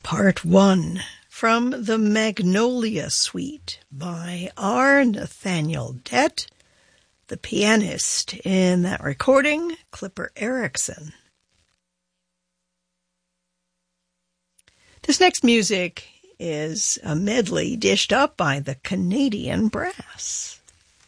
Part 1 from the Magnolia Suite by R. Nathaniel Dett, the pianist in that recording, Clipper Erickson. This next music is a medley dished up by the Canadian Brass.